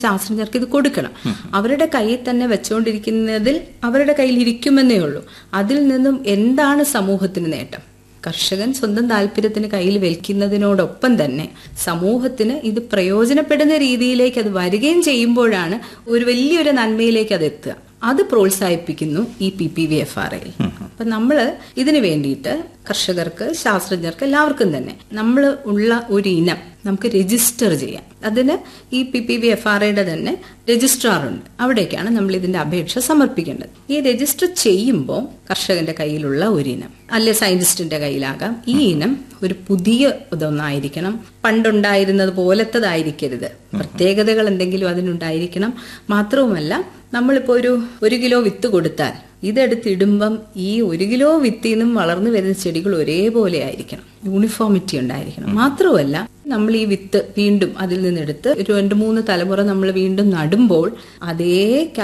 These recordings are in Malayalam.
ശാസ്ത്രജ്ഞർക്ക് ഇത് കൊടുക്കണം. അവരുടെ കയ്യിൽ തന്നെ വെച്ചുകൊണ്ടിരിക്കുന്നതിൽ അവരുടെ കയ്യിൽ ഇരിക്കുമെന്നേ ഉള്ളൂ. അതിൽ നിന്നും എന്താണ് സമൂഹത്തിന് നേട്ടം? കർഷകൻ സ്വന്തം താല്പര്യത്തിന് കയ്യിൽ വെക്കുന്നതിനോടൊപ്പം തന്നെ സമൂഹത്തിന് ഇത് പ്രയോജനപ്പെടുന്ന രീതിയിലേക്ക് അത് വരികയും ചെയ്യുമ്പോഴാണ് ഒരു വലിയൊരു നന്മയിലേക്ക് അത് എത്തുക. അത് പ്രോത്സാഹിപ്പിക്കുന്നു ഈ PPVFRA. അപ്പൊ നമ്മള് ഇതിനു വേണ്ടിയിട്ട് കർഷകർക്ക്, ശാസ്ത്രജ്ഞർക്ക്, എല്ലാവർക്കും തന്നെ നമ്മൾ ഉള്ള ഒരു ഇനം നമുക്ക് രജിസ്റ്റർ ചെയ്യാം. അതിന് ഈ PPVFRAയുടെ തന്നെ രജിസ്ട്രാർ ഉണ്ട്. അവിടേക്കാണ് നമ്മൾ ഇതിന്റെ അപേക്ഷ സമർപ്പിക്കേണ്ടത്. ഈ രജിസ്റ്റർ ചെയ്യുമ്പോൾ കർഷകന്റെ കയ്യിലുള്ള ഒരു ഇനം, അല്ലെ സയന്റിസ്റ്റിന്റെ കയ്യിലാകാം, ഈ ഇനം ഒരു പുതിയ ഇതൊന്നായിരിക്കണം, പണ്ടുണ്ടായിരുന്നത് പോലത്തതായിരിക്കരുത്. പ്രത്യേകതകൾ എന്തെങ്കിലും അതിനുണ്ടായിരിക്കണം. മാത്രവുമല്ല, നമ്മളിപ്പോ ഒരു കിലോ വിത്ത് കൊടുത്താൽ ഇതെടുത്തിടുമ്പം ഈ 1 കിലോ വിത്തിൽ നിന്നും വളർന്നു വരുന്ന ചെടികൾ ഒരേപോലെ ആയിരിക്കണം, യൂണിഫോമിറ്റി ഉണ്ടായിരിക്കണം. മാത്രമല്ല, നമ്മൾ ഈ വിത്ത് വീണ്ടും അതിൽ നിന്നെടുത്ത് 2-3 തലമുറ നമ്മൾ വീണ്ടും നടുമ്പോൾ അതേ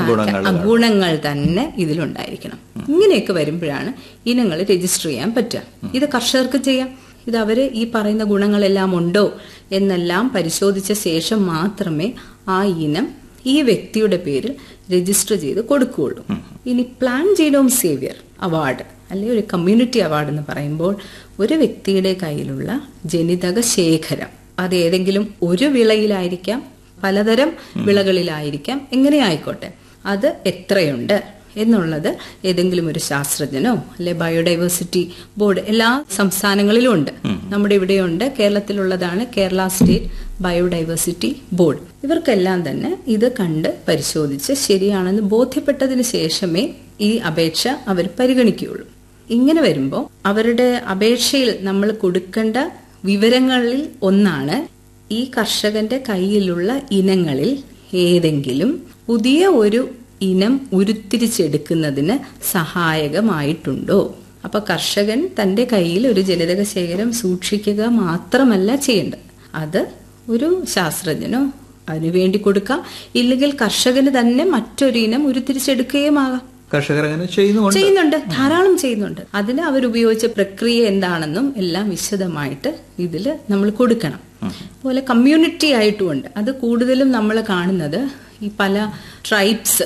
ഗുണങ്ങൾ തന്നെ ഇതിലുണ്ടായിരിക്കണം. ഇങ്ങനെയൊക്കെ വരുമ്പോഴാണ് ഇനങ്ങൾ രജിസ്റ്റർ ചെയ്യാൻ പറ്റുക. ഇത് കർഷകർക്ക് ചെയ്യാം. ഇത് അവര് ഈ പറയുന്ന ഗുണങ്ങളെല്ലാം ഉണ്ടോ എന്നെല്ലാം പരിശോധിച്ച ശേഷം മാത്രമേ ആ ഇനം ഈ വ്യക്തിയുടെ പേരിൽ രജിസ്റ്റർ ചെയ്ത് കൊടുക്കുകയുള്ളൂ. ഇനി പ്ലാൻ ജീനോം സേവിയർ അവാർഡ് അല്ലെങ്കിൽ ഒരു കമ്മ്യൂണിറ്റി അവാർഡ് എന്ന് പറയുമ്പോൾ ഒരു വ്യക്തിയുടെ കയ്യിലുള്ള ജനിതക ശേഖരം, അത് ഏതെങ്കിലും ഒരു വിളയിലായിരിക്കാം, പലതരം വിളകളിലായിരിക്കാം, എങ്ങനെ ആയിക്കോട്ടെ, അത് എത്രയുണ്ട് എന്നുള്ളത് ഏതെങ്കിലും ഒരു ശാസ്ത്രജ്ഞനോ അല്ലെ ബയോഡൈവേഴ്സിറ്റി ബോർഡ് എല്ലാ സംസ്ഥാനങ്ങളിലും ഉണ്ട്. നമ്മുടെ ഇവിടെയുണ്ട്, കേരളത്തിലുള്ളതാണ് കേരള സ്റ്റേറ്റ് ബയോഡൈവേഴ്സിറ്റി ബോർഡ്. ഇവർക്കെല്ലാം തന്നെ ഇത് കണ്ട് പരിശോധിച്ച് ശരിയാണെന്ന് ബോധ്യപ്പെട്ടതിന് ശേഷമേ ഈ അപേക്ഷ അവർ പരിഗണിക്കുകയുള്ളൂ. ഇങ്ങനെ വരുമ്പോൾ അവരുടെ അപേക്ഷയിൽ നമ്മൾ കൊടുക്കേണ്ട വിവരങ്ങളിൽ ഒന്നാണ് ഈ കർഷകന്റെ കയ്യിലുള്ള ഇനങ്ങളിൽ ഏതെങ്കിലും പുതിയ ഒരു ഇനം ഉരുത്തിരിച്ചെടുക്കുന്നതിന് സഹായകമായിട്ടുണ്ടോ. അപ്പൊ കർഷകൻ തന്റെ കയ്യിൽ ഒരു ജനിതക ശേഖരം സൂക്ഷിക്കുക മാത്രമല്ല ചെയ്യേണ്ടത്, അത് ഒരു ശാസ്ത്രജ്ഞനോ അതിനുവേണ്ടി കൊടുക്കാം, ഇല്ലെങ്കിൽ കർഷകന് തന്നെ മറ്റൊരു ഇനം ഉരുത്തിരിച്ചെടുക്കുകയുമാകാം. കർഷകർ അങ്ങനെ ചെയ്യുന്നുണ്ട്, ധാരാളം ചെയ്യുന്നുണ്ട്. അതിന് അവരുപയോഗിച്ച പ്രക്രിയ എന്താണെന്നും എല്ലാം വിശദമായിട്ട് ഇതിൽ നമ്മൾ കൊടുക്കണം. അതുപോലെ കമ്മ്യൂണിറ്റി ആയിട്ടുമുണ്ട്. അത് കൂടുതലും നമ്മൾ കാണുന്നത് ഈ പല ട്രൈബ്സ്,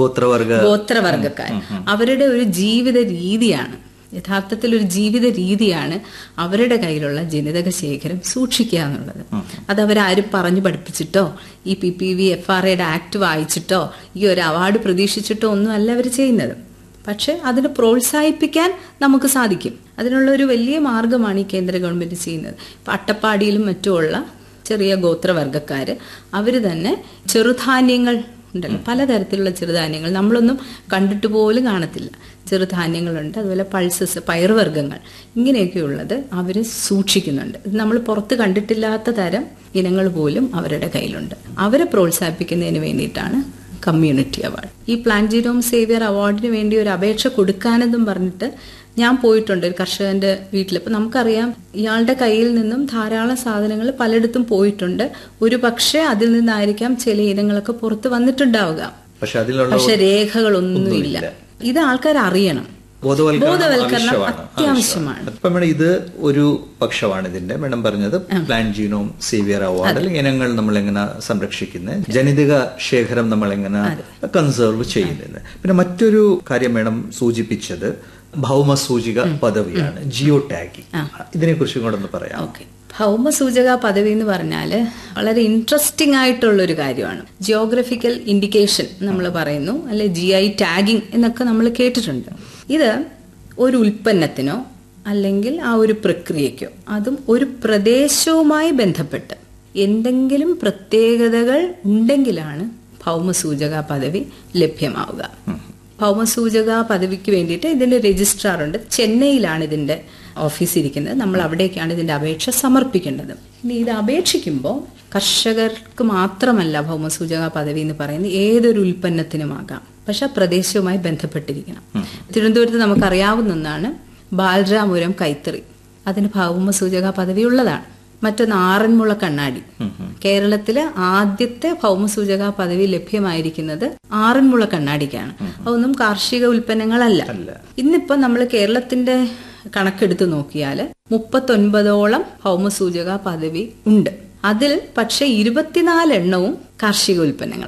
ഗോത്രവർഗക്കാർ, അവരുടെ ഒരു ജീവിത രീതിയാണ്, യഥാർത്ഥത്തിൽ ഒരു ജീവിത രീതിയാണ് അവരുടെ കയ്യിലുള്ള ജനിതക ശേഖരം സൂക്ഷിക്കുക എന്നുള്ളത്. അത് അവരാരും പറഞ്ഞു പഠിപ്പിച്ചിട്ടോ ഈ PPVFRAയുടെ ആക്ട് വായിച്ചിട്ടോ ഈ ഒരു അവാർഡ് പ്രതീക്ഷിച്ചിട്ടോ ഒന്നും അല്ല അവർ ചെയ്യുന്നത്. പക്ഷെ അതിന് പ്രോത്സാഹിപ്പിക്കാൻ നമുക്ക് സാധിക്കും. അതിനുള്ള ഒരു വലിയ മാർഗമാണ് ഈ കേന്ദ്ര ഗവൺമെന്റ് ചെയ്യുന്നത്. ഇപ്പൊ അട്ടപ്പാടിയിലും മറ്റുമുള്ള ചെറിയ ഗോത്രവർഗക്കാര് അവര് തന്നെ ചെറുധാന്യങ്ങൾ ഉണ്ടല്ലോ, പലതരത്തിലുള്ള ചെറുധാന്യങ്ങൾ നമ്മളൊന്നും കണ്ടിട്ട് പോലും കാണത്തില്ല, ചെറുധാന്യങ്ങളുണ്ട്. അതുപോലെ പൾസസ്, പയറുവർഗ്ഗങ്ങൾ, ഇങ്ങനെയൊക്കെയുള്ളത് അവർ സൂക്ഷിക്കുന്നുണ്ട്. നമ്മൾ പുറത്ത് കണ്ടിട്ടില്ലാത്ത തരം ഇനങ്ങൾ പോലും അവരുടെ കയ്യിലുണ്ട്. അവരെ പ്രോത്സാഹിപ്പിക്കുന്നതിന് വേണ്ടിയിട്ടാണ് കമ്മ്യൂണിറ്റി അവാർഡ്. ഈ പ്ലാൻ ജീനോം സേവിയർ അവാർഡിന് വേണ്ടി ഒരു അപേക്ഷ കൊടുക്കാനെന്നും പറഞ്ഞിട്ട് ഞാൻ പോയിട്ടുണ്ട് ഒരു കർഷകന്റെ വീട്ടിൽ. അപ്പൊ നമുക്കറിയാം ഇയാളുടെ കയ്യിൽ നിന്നും ധാരാളം സാധനങ്ങൾ പലയിടത്തും പോയിട്ടുണ്ട്. ഒരു പക്ഷെ അതിൽ നിന്നായിരിക്കാം ചില ഇനങ്ങളൊക്കെ പുറത്ത് വന്നിട്ടുണ്ടാവുക, പക്ഷെ രേഖകളൊന്നുമില്ല. ഇത് ആൾക്കാർ അറിയണം, ബോധവൽക്കരണം അത്യാവശ്യമാണ്. ഇപ്പം ഇത് ഒരു പക്ഷമാണ് ഇതിന്റെ മേഡം പറഞ്ഞത് പ്ലാൻ ജീനോം സേവിയർ അവാർഡ്, അല്ലെങ്കിൽ ഇനങ്ങൾ നമ്മൾ എങ്ങനെ സംരക്ഷിക്കുന്നത്, ജനിതക ശേഖരം നമ്മൾ എങ്ങനെ കൺസേർവ് ചെയ്യുന്നത്. പിന്നെ മറ്റൊരു കാര്യം മേഡം സൂചിപ്പിച്ചത് ഭൗമസൂചിക പദവിയാണ്, ജിയോ ടാഗിംഗ്. ഇതിനെ കുറിച്ച് കൂടെ പറയാം. ഭൗമസൂചക പദവി എന്ന് പറഞ്ഞാല് വളരെ ഇൻട്രസ്റ്റിംഗ് ആയിട്ടുള്ള ഒരു കാര്യമാണ്. ജിയോഗ്രഫിക്കൽ ഇൻഡിക്കേഷൻ നമ്മൾ പറയുന്നു, അല്ലെ GI ടാഗിംഗ് എന്നൊക്കെ നമ്മൾ കേട്ടിട്ടുണ്ട്. ഇത് ഒരു ഉൽപ്പന്നത്തിനോ അല്ലെങ്കിൽ ആ ഒരു പ്രക്രിയക്കോ, അതും ഒരു പ്രദേശവുമായി ബന്ധപ്പെട്ട് എന്തെങ്കിലും പ്രത്യേകതകൾ ഉണ്ടെങ്കിലാണ് ഭൗമസൂചക പദവി ലഭ്യമാവുക. ഭൗമസൂചക പദവിക്ക് വേണ്ടിയിട്ട് ഇതിന്റെ രജിസ്ട്രാർ ഉണ്ട്. ചെന്നൈയിലാണ് ഇതിന്റെ ഓഫീസ് ഇരിക്കുന്നത്. നമ്മൾ അവിടേക്കാണ് ഇതിന്റെ അപേക്ഷ സമർപ്പിക്കേണ്ടത്. ഇനി ഇത് അപേക്ഷിക്കുമ്പോൾ കർഷകർക്ക് മാത്രമല്ല ഭൗമസൂചക പദവി എന്ന് പറയുന്നത്, ഏതൊരു ഉൽപ്പന്നത്തിനുമാകാം, പക്ഷെ പ്രദേശവുമായി ബന്ധപ്പെട്ടിരിക്കണം. തിരുവനന്തപുരത്ത് നമുക്കറിയാവുന്ന ഒന്നാണ് ബാലരാമപുരം കൈത്തറി, അതിന് ഭൗമസൂചക പദവി ഉള്ളതാണ്. മറ്റൊന്ന് ആറന്മുള കണ്ണാടി, കേരളത്തിലെ ആദ്യത്തെ ഭൗമസൂചക പദവി ലഭ്യമായിരിക്കുന്നത് ആറന്മുള കണ്ണാടിക്കാണ്. അതൊന്നും കാർഷിക ഉൽപ്പന്നങ്ങളല്ല. ഇന്നിപ്പോ നമ്മൾ കേരളത്തിന്റെ കണക്കെടുത്ത് നോക്കിയാൽ 39ഓളം ഭൗമസൂചക പദവി ഉണ്ട്. അതിൽ പക്ഷെ 24 എണ്ണവും കാർഷിക ഉൽപ്പന്നങ്ങൾ.